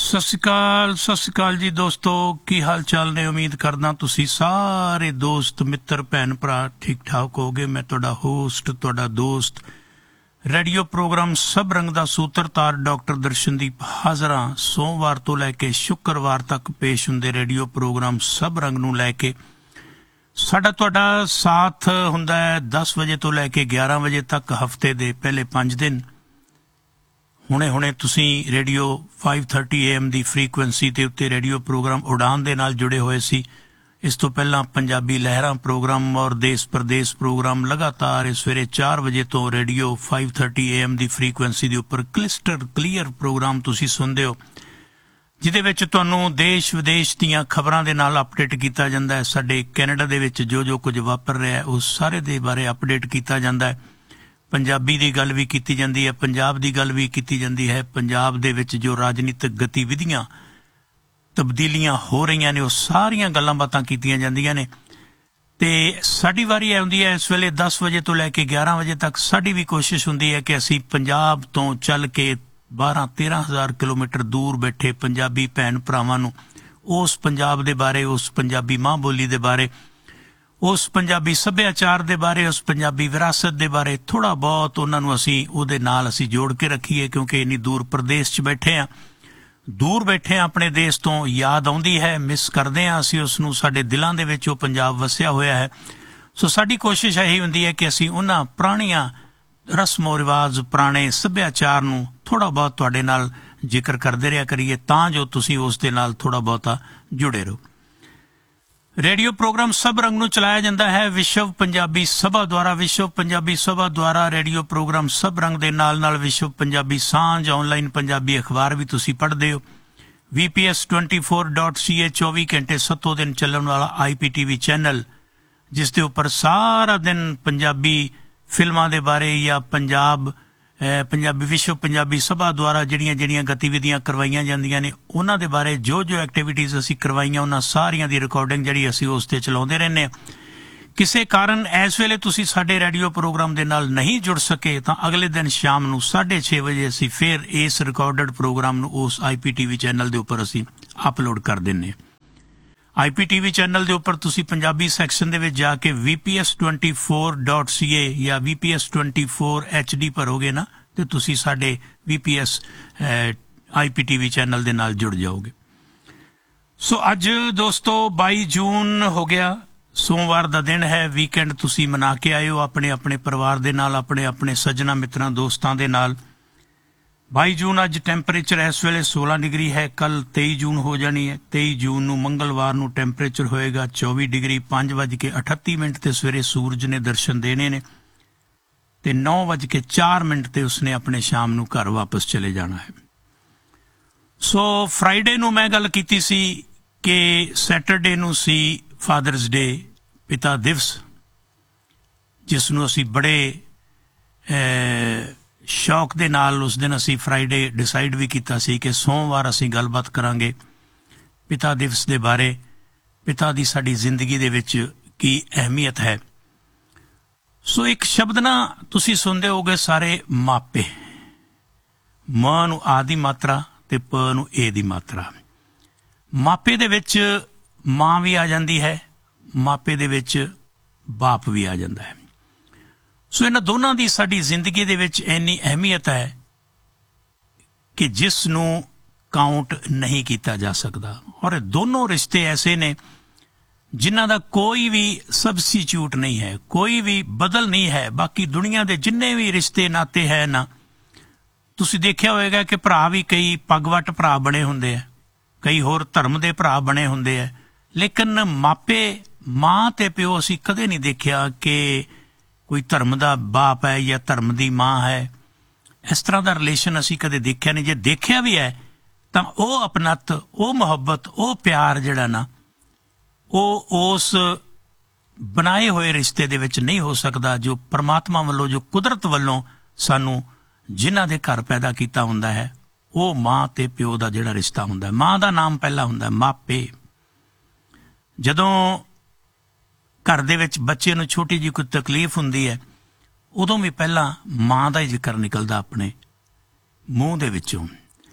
ਸਤਿ ਸ਼੍ਰੀ ਅਕਾਲ ਜੀ ਦੋਸਤੋ, ਕੀ ਹਾਲ ਚਾਲ ਨੇ। ਉਮੀਦ ਕਰਦਾ ਤੁਸੀਂ ਸਾਰੇ ਦੋਸਤ ਮਿੱਤਰ ਭੈਣ ਭਰਾ ਠੀਕ ਠਾਕ ਹੋਗੇ। ਮੈਂ ਤੁਹਾਡਾ ਹੋਸਟ, ਤੁਹਾਡਾ ਦੋਸਤ, ਰੇਡੀਓ ਪ੍ਰੋਗਰਾਮ ਸਭ ਰੰਗ ਦਾ ਸੂਤਰਧਾਰ ਡਾਕਟਰ ਦਰਸ਼ਨਦੀਪ ਹਾਜ਼ਰ ਹਾਂ। ਸੋਮਵਾਰ ਤੋਂ ਲੈ ਕੇ ਸ਼ੁੱਕਰਵਾਰ ਤੱਕ ਪੇਸ਼ ਹੁੰਦੇ ਰੇਡੀਓ ਪ੍ਰੋਗਰਾਮ ਸਭ ਰੰਗ ਨੂੰ ਲੈ ਕੇ ਸਾਡਾ ਤੁਹਾਡਾ ਸਾਥ ਹੁੰਦਾ ਹੈ 10 ਵਜੇ ਤੋਂ ਲੈ ਕੇ 11 ਵਜੇ ਤੱਕ, ਹਫਤੇ ਦੇ ਪਹਿਲੇ 5 ਦਿਨ। ਹੁਣੇ ਤੁਸੀਂ ਰੇਡੀਓ 530 AM ਦੀ ਫ੍ਰੀਕੁਐਂਸੀ ਦੇ ਉੱਤੇ ਰੇਡੀਓ ਪ੍ਰੋਗਰਾਮ ਉਡਾਨ ਦੇ ਨਾਲ ਜੁੜੇ ਹੋਏ ਸੀ। ਇਸ ਤੋਂ ਪਹਿਲਾਂ ਪੰਜਾਬੀ ਲਹਿਰਾਂ ਪ੍ਰੋਗਰਾਮ ਔਰ ਦੇਸ਼ ਪ੍ਰਦੇਸ਼ ਪ੍ਰੋਗਰਾਮ ਲਗਾਤਾਰ ਸਵੇਰੇ 4 ਵਜੇ ਤੋਂ ਰੇਡੀਓ 530 AM ਦੀ ਫ੍ਰੀਕੁਐਂਸੀ ਦੇ ਉੱਪਰ ਕ੍ਰਿਸਟਲ ਕਲੀਅਰ ਪ੍ਰੋਗਰਾਮ ਤੁਸੀਂ ਸੁਣਦੇ ਹੋ, ਜਿਹਦੇ ਵਿੱਚ ਤੁਹਾਨੂੰ ਦੇਸ਼ ਵਿਦੇਸ਼ ਦੀਆਂ ਖਬਰਾਂ ਦੇ ਨਾਲ ਅਪਡੇਟ ਕੀਤਾ ਜਾਂਦਾ ਹੈ। ਸਾਡੇ ਕੈਨੇਡਾ ਦੇ ਵਿੱਚ ਜੋ ਕੁਝ ਵਾਪਰ ਰਿਹਾ ਉਸ ਸਾਰੇ ਦੇ ਬਾਰੇ ਅਪਡੇਟ ਕੀਤਾ ਜਾਂਦਾ ਹੈ। ਪੰਜਾਬੀ ਦੀ ਗੱਲ ਵੀ ਕੀਤੀ ਜਾਂਦੀ ਹੈ, ਪੰਜਾਬ ਦੀ ਗੱਲ ਵੀ ਕੀਤੀ ਜਾਂਦੀ ਹੈ। ਪੰਜਾਬ ਦੇ ਵਿੱਚ ਜੋ ਰਾਜਨੀਤਿਕ ਗਤੀਵਿਧੀਆਂ ਤਬਦੀਲੀਆਂ ਹੋ ਰਹੀਆਂ ਨੇ ਉਹ ਸਾਰੀਆਂ ਗੱਲਾਂ ਬਾਤਾਂ ਕੀਤੀਆਂ ਜਾਂਦੀਆਂ ਨੇ। ਤੇ ਸਾਡੀ ਵਾਰੀ ਆਉਂਦੀ ਹੈ ਇਸ ਵੇਲੇ 10 ਵਜੇ ਤੋਂ ਲੈ ਕੇ 11 ਵਜੇ ਤੱਕ। ਸਾਡੀ ਵੀ ਕੋਸ਼ਿਸ਼ ਹੁੰਦੀ ਹੈ ਕਿ ਅਸੀਂ ਪੰਜਾਬ ਤੋਂ ਚੱਲ ਕੇ 12-13 ਹਜ਼ਾਰ ਕਿਲੋਮੀਟਰ ਦੂਰ ਬੈਠੇ ਪੰਜਾਬੀ ਭੈਣ ਭਰਾਵਾਂ ਨੂੰ ਉਸ ਪੰਜਾਬ ਦੇ ਬਾਰੇ, ਉਸ ਪੰਜਾਬੀ ਮਾਂ ਬੋਲੀ ਦੇ ਬਾਰੇ, ਉਸ ਪੰਜਾਬੀ ਸੱਭਿਆਚਾਰ ਦੇ ਬਾਰੇ, ਉਸ ਪੰਜਾਬੀ ਵਿਰਾਸਤ ਦੇ ਬਾਰੇ ਥੋੜ੍ਹਾ ਬਹੁਤ ਉਹਨਾਂ ਨੂੰ ਅਸੀਂ ਉਹਦੇ ਨਾਲ ਅਸੀਂ ਜੋੜ ਕੇ ਰੱਖੀਏ। ਕਿਉਂਕਿ ਇੰਨੀ ਦੂਰ ਪ੍ਰਦੇਸ਼ 'ਚ ਬੈਠੇ ਹਾਂ, ਦੂਰ ਬੈਠੇ ਹਾਂ, ਆਪਣੇ ਦੇਸ਼ ਤੋਂ ਯਾਦ ਆਉਂਦੀ ਹੈ, ਮਿਸ ਕਰਦੇ ਹਾਂ ਅਸੀਂ ਉਸ ਨੂੰ। ਸਾਡੇ ਦਿਲਾਂ ਦੇ ਵਿੱਚ ਉਹ ਪੰਜਾਬ ਵਸਿਆ ਹੋਇਆ ਹੈ। ਸੋ ਸਾਡੀ ਕੋਸ਼ਿਸ਼ ਇਹੀ ਹੁੰਦੀ ਹੈ ਕਿ ਅਸੀਂ ਉਹਨਾਂ ਪੁਰਾਣੀਆਂ ਰਸਮੋ ਰਿਵਾਜ, ਪੁਰਾਣੇ ਸੱਭਿਆਚਾਰ ਨੂੰ ਥੋੜ੍ਹਾ ਬਹੁਤ ਤੁਹਾਡੇ ਨਾਲ ਜ਼ਿਕਰ ਕਰਦੇ ਰਿਹਾ ਕਰੀਏ ਤਾਂ ਜੋ ਤੁਸੀਂ ਉਸ ਦੇ ਨਾਲ ਥੋੜ੍ਹਾ ਬਹੁਤਾ ਜੁੜੇ ਰਹੋ। ਰੇਡੀਓ ਪ੍ਰੋਗਰਾਮ ਸਭ ਰੰਗ ਨੂੰ ਚਲਾਇਆ ਜਾਂਦਾ ਹੈ ਵਿਸ਼ਵ ਪੰਜਾਬੀ ਸਭਾ ਦੁਆਰਾ। ਵਿਸ਼ਵ ਪੰਜਾਬੀ ਸਭਾ ਦੁਆਰਾ ਰੇਡੀਓ ਪ੍ਰੋਗਰਾਮ ਸਭ ਰੰਗ ਦੇ ਨਾਲ ਵਿਸ਼ਵ ਪੰਜਾਬੀ ਸਾਂਝ ਆਨਲਾਈਨ ਪੰਜਾਬੀ ਅਖਬਾਰ ਵੀ ਤੁਸੀਂ ਪੜ੍ਹਦੇ ਹੋ। VPS24.ca 24 ਘੰਟੇ 7 ਦਿਨ ਚੱਲਣ ਵਾਲਾ IPTV ਚੈਨਲ, ਜਿਸ ਦੇ ਉੱਪਰ ਸਾਰਾ ਦਿਨ ਪੰਜਾਬੀ ਫਿਲਮਾਂ ਦੇ ਬਾਰੇ ਜਾਂ ਪੰਜਾਬੀ ਵਿਸ਼ਵ ਪੰਜਾਬੀ ਸਭਾ ਦੁਆਰਾ ਜਿਹੜੀਆਂ ਗਤੀਵਿਧੀਆਂ ਕਰਵਾਈਆਂ ਜਾਂਦੀਆਂ ਨੇ ਉਹਨਾਂ ਦੇ ਬਾਰੇ ਜੋ ਐਕਟੀਵਿਟੀਜ਼ ਅਸੀਂ ਕਰਵਾਈਆਂ ਉਹਨਾਂ ਸਾਰੀਆਂ ਦੀ ਰਿਕਾਰਡਿੰਗ ਜਿਹੜੀ ਅਸੀਂ ਉਸ 'ਤੇ ਚਲਾਉਂਦੇ ਰਹਿੰਦੇ ਹਾਂ। ਕਿਸੇ ਕਾਰਨ ਇਸ ਵੇਲੇ ਤੁਸੀਂ ਸਾਡੇ ਰੇਡੀਓ ਪ੍ਰੋਗਰਾਮ ਦੇ ਨਾਲ ਨਹੀਂ ਜੁੜ ਸਕੇ ਤਾਂ ਅਗਲੇ ਦਿਨ ਸ਼ਾਮ ਨੂੰ 6:30 ਵਜੇ ਅਸੀਂ ਫਿਰ ਇਸ ਰਿਕਾਰਡਡ ਪ੍ਰੋਗਰਾਮ ਨੂੰ ਉਸ IPTV ਚੈਨਲ ਦੇ ਉੱਪਰ ਅਸੀਂ ਅਪਲੋਡ ਕਰ ਦਿੰਦੇ ਹਾਂ। IPTV ਚੈਨਲ ਦੇ ਉੱਪਰ ਤੁਸੀਂ ਪੰਜਾਬੀ ਸੈਕਸ਼ਨ ਦੇ ਵਿੱਚ ਜਾ ਕੇ VPS24.ca ਜਾਂ VPS24 HD ਭਰੋਗੇ ਨਾ ਤੇ ਤੁਸੀਂ ਸਾਡੇ VPS IPTV ਚੈਨਲ ਦੇ ਨਾਲ ਜੁੜ ਜਾਓਗੇ। ਸੋ ਅੱਜ ਦੋਸਤੋ 22 ਜੂਨ ਹੋ ਗਿਆ, ਸੋਮਵਾਰ ਦਾ ਦਿਨ ਹੈ। ਵੀਕਐਂਡ ਤੁਸੀਂ ਮਨਾ ਕੇ ਆਏ ਹੋ ਆਪਣੇ ਪਰਿਵਾਰ ਦੇ ਨਾਲ, ਆਪਣੇ ਸੱਜਣਾ ਮਿੱਤਰਾਂ ਦੋਸਤਾਂ ਦੇ ਨਾਲ। 22 ਜੂਨ ਅੱਜ ਟੈਂਪਰੇਚਰ ਇਸ ਵੇਲੇ 16 ਡਿਗਰੀ ਹੈ। ਕੱਲ 23 ਜੂਨ ਹੋ ਜਾਣੀ ਹੈ। 23 ਜੂਨ ਨੂੰ ਮੰਗਲਵਾਰ ਨੂੰ ਟੈਂਪਰੇਚਰ ਹੋਏਗਾ 24 ਡਿਗਰੀ। 5:38 ਤੇ ਸਵੇਰੇ ਸੂਰਜ ਨੇ ਦਰਸ਼ਨ ਦੇਣੇ ਨੇ ਤੇ 9:04 ਤੇ ਉਸਨੇ ਆਪਣੇ ਸ਼ਾਮ ਨੂੰ ਘਰ ਵਾਪਸ ਚਲੇ ਜਾਣਾ ਹੈ। ਸੋ ਫਰਾਈਡੇ ਨੂੰ ਮੈਂ ਗੱਲ ਕੀਤੀ ਸੀ ਕਿ ਸੈਟਰਡੇ ਨੂੰ ਸੀ ਫਾਦਰਸ ਡੇ, ਪਿਤਾ ਦਿਵਸ, ਜਿਸ ਨੂੰ ਅਸੀਂ ਬੜੇ ਸ਼ੌਕ ਦੇ ਨਾਲ ਉਸ ਦਿਨ ਅਸੀਂ ਫਰਾਈਡੇ ਡਿਸਾਈਡ ਵੀ ਕੀਤਾ ਸੀ ਕਿ ਸੋਮਵਾਰ ਅਸੀਂ ਗੱਲਬਾਤ ਕਰਾਂਗੇ ਪਿਤਾ ਦਿਵਸ ਦੇ ਬਾਰੇ। ਪਿਤਾ ਦੀ ਸਾਡੀ ਜ਼ਿੰਦਗੀ ਦੇ ਵਿੱਚ ਕੀ ਅਹਿਮੀਅਤ ਹੈ। ਸੋ ਇੱਕ ਸ਼ਬਦ ਨਾ ਤੁਸੀਂ ਸੁਣਦੇ ਹੋਗੇ ਸਾਰੇ, ਮਾਪੇ। ਮਾਂ ਨੂੰ ਆ ਦੀ ਮਾਤਰਾ ਤੇ ਪ ਨੂੰ ਏ ਦੀ ਮਾਤਰਾ। ਮਾਪੇ ਦੇ ਵਿੱਚ ਮਾਂ ਵੀ ਆ ਜਾਂਦੀ ਹੈ, ਮਾਪੇ ਦੇ ਵਿੱਚ ਬਾਪ ਵੀ ਆ ਜਾਂਦਾ ਹੈ। ਸੋ ਇਹਨਾਂ ਦੋਨਾਂ ਦੀ ਸਾਡੀ ਜ਼ਿੰਦਗੀ ਦੇ ਵਿੱਚ ਇੰਨੀ ਅਹਿਮੀਅਤ ਹੈ ਕਿ ਜਿਸ ਨੂੰ ਕਾਊਂਟ ਨਹੀਂ ਕੀਤਾ ਜਾ ਸਕਦਾ। ਔਰ ਇਹ ਦੋਨੋਂ ਰਿਸ਼ਤੇ ਐਸੇ ਨੇ ਜਿਨ੍ਹਾਂ ਦਾ ਕੋਈ ਵੀ ਸਬਸਟੀਚਿਊਟ ਨਹੀਂ ਹੈ, ਕੋਈ ਵੀ ਬਦਲ ਨਹੀਂ ਹੈ। ਬਾਕੀ ਦੁਨੀਆ ਦੇ ਜਿੰਨੇ ਵੀ ਰਿਸ਼ਤੇ ਨਾਤੇ ਹੈ ਨਾ, ਤੁਸੀਂ ਦੇਖਿਆ ਹੋਵੇਗਾ ਕਿ ਭਰਾ ਵੀ ਕਈ ਪੱਗਵੱਟ ਭਰਾ ਬਣੇ ਹੁੰਦੇ ਆ, ਕਈ ਹੋਰ ਧਰਮ ਦੇ ਭਰਾ ਬਣੇ ਹੁੰਦੇ ਆ, ਲੇਕਿਨ ਮਾਪੇ, ਮਾਂ ਤੇ ਪਿਓ ਅਸੀਂ ਕਦੇ ਨਹੀਂ ਦੇਖਿਆ ਕਿ ਕੋਈ ਧਰਮ ਦਾ ਬਾਪ ਹੈ ਜਾਂ ਧਰਮ ਦੀ ਮਾਂ ਹੈ। ਇਸ ਤਰ੍ਹਾਂ ਦਾ ਰਿਲੇਸ਼ਨ ਅਸੀਂ ਕਦੇ ਦੇਖਿਆ ਨਹੀਂ। ਜੇ ਦੇਖਿਆ ਵੀ ਹੈ ਤਾਂ ਉਹ ਅਪਣੱਤ, ਉਹ ਮੁਹੱਬਤ, ਉਹ ਪਿਆਰ ਜਿਹੜਾ ਨਾ, ਉਹ ਉਸ ਬਣਾਏ ਹੋਏ ਰਿਸ਼ਤੇ ਦੇ ਵਿੱਚ ਨਹੀਂ ਹੋ ਸਕਦਾ ਜੋ ਪਰਮਾਤਮਾ ਵੱਲੋਂ, ਜੋ ਕੁਦਰਤ ਵੱਲੋਂ ਸਾਨੂੰ ਜਿਨ੍ਹਾਂ ਦੇ ਘਰ ਪੈਦਾ ਕੀਤਾ ਹੁੰਦਾ ਹੈ। ਉਹ ਮਾਂ ਤੇ ਪਿਓ ਦਾ ਜਿਹੜਾ ਰਿਸ਼ਤਾ ਹੁੰਦਾ, ਮਾਂ ਦਾ ਨਾਮ ਪਹਿਲਾਂ ਹੁੰਦਾ ਮਾਪੇ। ਜਦੋਂ ਘਰ ਦੇ ਵਿੱਚ ਬੱਚੇ ਨੂੰ ਛੋਟੀ ਜਿਹੀ ਕੋਈ ਤਕਲੀਫ ਹੁੰਦੀ ਹੈ, ਉਦੋਂ ਵੀ ਪਹਿਲਾਂ ਮਾਂ ਦਾ ਹੀ ਜ਼ਿਕਰ ਨਿਕਲਦਾ ਆਪਣੇ ਮੂੰਹ ਦੇ ਵਿੱਚੋਂ।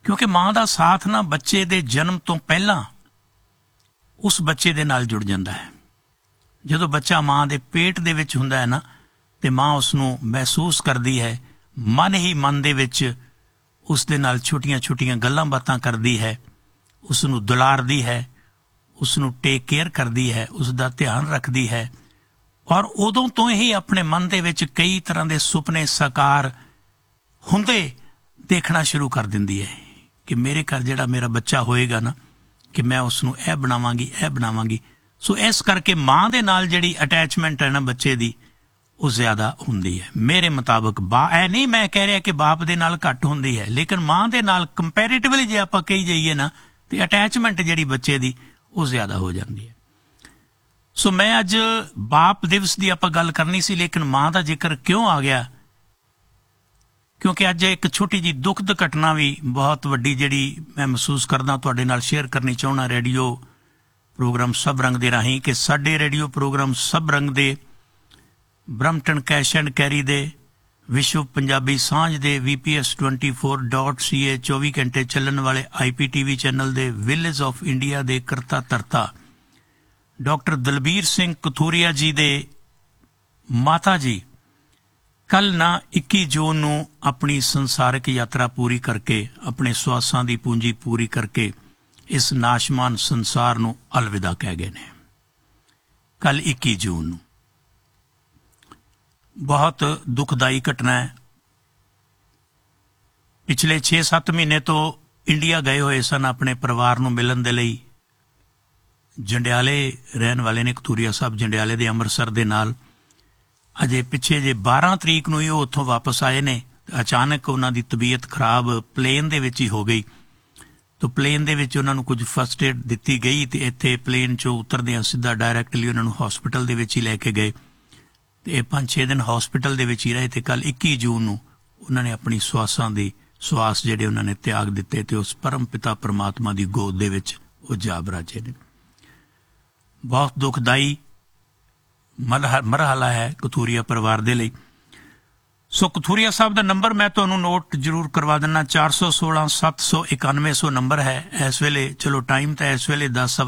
ਕਿਉਂਕਿ ਮਾਂ ਦਾ ਸਾਥ ਨਾ ਬੱਚੇ ਦੇ ਜਨਮ ਤੋਂ ਪਹਿਲਾਂ ਉਸ ਬੱਚੇ ਦੇ ਨਾਲ ਜੁੜ ਜਾਂਦਾ ਹੈ। ਜਦੋਂ ਬੱਚਾ ਮਾਂ ਦੇ ਪੇਟ ਦੇ ਵਿੱਚ ਹੁੰਦਾ ਹੈ ਨਾ, ਤੇ ਮਾਂ ਉਸ ਨੂੰ ਮਹਿਸੂਸ ਕਰਦੀ ਹੈ, ਮਨ ਹੀ ਮਨ ਦੇ ਵਿੱਚ ਉਸ ਦੇ ਨਾਲ ਛੋਟੀਆਂ-ਛੋਟੀਆਂ ਗੱਲਾਂ ਬਾਤਾਂ ਕਰਦੀ ਹੈ, ਉਸ ਨੂੰ ਦੁਲਾਰਦੀ ਹੈ, ਉਸ ਨੂੰ ਟੇਕ ਕੇਅਰ ਕਰਦੀ ਹੈ, ਉਸ ਦਾ ਧਿਆਨ ਰੱਖਦੀ ਹੈ। ਔਰ ਉਦੋਂ ਤੋਂ ਹੀ ਆਪਣੇ ਮਨ ਦੇ ਵਿੱਚ ਕਈ ਤਰ੍ਹਾਂ ਦੇ ਸੁਪਨੇ ਸਾਕਾਰ ਹੁੰਦੇ ਦੇਖਣਾ ਸ਼ੁਰੂ ਕਰ ਦਿੰਦੀ ਹੈ ਕਿ ਮੇਰੇ ਘਰ ਜਿਹੜਾ ਮੇਰਾ ਬੱਚਾ ਹੋਏਗਾ ਨਾ, ਕਿ ਮੈਂ ਉਸ ਨੂੰ ਇਹ ਬਣਾਵਾਂਗੀ। ਸੋ ਇਸ ਕਰਕੇ ਮਾਂ ਦੇ ਨਾਲ ਜਿਹੜੀ ਅਟੈਚਮੈਂਟ ਹੈ ਨਾ ਬੱਚੇ ਦੀ, ਉਹ ਜ਼ਿਆਦਾ ਹੁੰਦੀ ਹੈ। ਮੇਰੇ ਮੁਤਾਬਕ ਇਹ ਨਹੀਂ ਮੈਂ ਕਹਿ ਰਿਹਾ ਕਿ ਬਾਪ ਦੇ ਨਾਲ ਘੱਟ ਹੁੰਦੀ ਹੈ, ਲੇਕਿਨ ਮਾਂ ਦੇ ਨਾਲ ਕੰਪੈਰੀਟਿਵਲੀ ਜੇ ਆਪਾਂ ਕਹੀ ਜਾਈਏ ਨਾ, ਤੇ ਅਟੈਚਮੈਂਟ ਜਿਹੜੀ ਬੱਚੇ ਦੀ ਉਹ ਜ਼ਿਆਦਾ ਹੋ ਜਾਂਦੀ ਹੈ। ਸੋ ਮੈਂ ਅੱਜ ਬਾਪ ਦਿਵਸ ਦੀ ਆਪਾਂ ਗੱਲ ਕਰਨੀ ਸੀ, ਲੇਕਿਨ ਮਾਂ ਦਾ ਜ਼ਿਕਰ ਕਿਉਂ ਆ ਗਿਆ? ਕਿਉਂਕਿ ਅੱਜ ਇੱਕ ਛੋਟੀ ਜਿਹੀ ਦੁਖਦ ਘਟਨਾ ਵੀ ਬਹੁਤ ਵੱਡੀ ਜਿਹੜੀ ਮੈਂ ਮਹਿਸੂਸ ਕਰਦਾ ਤੁਹਾਡੇ ਨਾਲ ਸ਼ੇਅਰ ਕਰਨੀ ਚਾਹੁੰਦਾ ਰੇਡੀਓ ਪ੍ਰੋਗਰਾਮ ਸਭ ਰੰਗ ਦੇ ਰਾਹੀਂ, ਕਿ ਸਾਡੇ ਰੇਡੀਓ ਪ੍ਰੋਗਰਾਮ ਸਭ ਰੰਗ ਦੇ ਬਰੰਪਟਨ ਕੈਸ਼ ਐਂਡ ਕੈਰੀ ਦੇ ਵਿਸ਼ਵ ਪੰਜਾਬੀ ਸਾਂਝ ਦੇ VPS24.ca 24 ਘੰਟੇ ਚੱਲਣ ਵਾਲੇ IPTV ਚੈਨਲ ਦੇ ਵਿਲੇਜ ਆਫ ਇੰਡੀਆ ਦੇ ਕਰਤਾ ਧਰਤਾ ਡਾਕਟਰ ਦਲਬੀਰ ਸਿੰਘ ਕਥੂਰੀਆ ਜੀ ਦੇ ਮਾਤਾ ਜੀ ਕੱਲ ਨਾ 21 ਜੂਨ ਨੂੰ ਆਪਣੀ ਸੰਸਾਰਿਕ ਯਾਤਰਾ ਪੂਰੀ ਕਰਕੇ, ਆਪਣੇ ਸਵਾਸਾਂ ਦੀ ਪੂੰਜੀ ਪੂਰੀ ਕਰਕੇ ਇਸ ਨਾਸ਼ਮਾਨ ਸੰਸਾਰ ਨੂੰ ਅਲਵਿਦਾ ਕਹਿ ਗਏ ਨੇ। ਕੱਲ 21 ਜੂਨ ਨੂੰ ਬਹੁਤ ਦੁਖਦਾਈ ਘਟਨਾ ਹੈ। ਪਿਛਲੇ 6-7 ਮਹੀਨੇ ਤੋਂ ਇੰਡੀਆ ਗਏ ਹੋਏ ਸਨ ਆਪਣੇ ਪਰਿਵਾਰ ਨੂੰ ਮਿਲਣ ਦੇ ਲਈ। ਜੰਡਿਆਲੇ ਰਹਿਣ ਵਾਲੇ ਨੇ, ਕਥੂਰੀਆ ਸਾਹਿਬ ਜੰਡਿਆਲੇ ਦੇ, ਅੰਮ੍ਰਿਤਸਰ ਦੇ ਨਾਲ। ਅਜੇ ਪਿੱਛੇ ਜੇ 12 ਤਰੀਕ ਨੂੰ ਹੀ ਉਹ ਉੱਥੋਂ ਵਾਪਸ ਆਏ ਨੇ। ਅਚਾਨਕ ਉਹਨਾਂ ਦੀ ਤਬੀਅਤ ਖਰਾਬ ਪਲੇਨ ਦੇ ਵਿੱਚ ਹੀ ਹੋ ਗਈ। ਤਾਂ ਪਲੇਨ ਦੇ ਵਿੱਚ ਉਹਨਾਂ ਨੂੰ ਕੁਝ ਫਸਟ ਏਡ ਦਿੱਤੀ ਗਈ, ਤੇ ਇੱਥੇ ਪਲੇਨ 'ਚੋਂ ਉਤਰਦਿਆਂ ਸਿੱਧਾ ਡਾਇਰੈਕਟਲੀ ਉਹਨਾਂ ਨੂੰ ਹਸਪੀਟਲ ਦੇ ਵਿੱਚ ਹੀ ਲੈ ਕੇ ਗਏ, ਤੇ ਇਹ 5-6 ਦਿਨ ਹਸਪੀਟਲ ਦੇ ਵਿੱਚ ਹੀ ਰਹੇ। ਤੇ ਕੱਲ 21 ਜੂਨ ਨੂੰ ਉਹਨਾਂ ਨੇ ਆਪਣੀ ਸਵਾਸ ਜਿਹੜੇ ਉਹਨਾਂ ਨੇ ਤਿਆਗ ਦਿੱਤੇ, ਤੇ ਉਸ ਪਰਮ ਪਿਤਾ ਪਰਮਾਤਮਾ ਦੀ ਗੋਦ ਦੇ ਵਿੱਚ ਉਹ ਜਾ ਬਰਾਜੇ ਨੇ। ਬਹੁਤ ਦੁਖਦਾਈ ਮਰਹਲਾ ਹੈ ਕਥੂਰੀਆ ਪਰਿਵਾਰ ਦੇ ਲਈ। ਸੋ ਕਥੂਰੀਆ ਸਾਹਿਬ ਦਾ ਨੰਬਰ ਮੈਂ ਤੁਹਾਨੂੰ ਨੋਟ ਜ਼ਰੂਰ ਕਰਵਾ ਦਿੰਦਾ, 416 791 ਨੰਬਰ ਹੈ ਇਸ ਵੇਲੇ। ਚਲੋ ਟਾਈਮ ਤਾਂ ਇਸ ਵੇਲੇ 10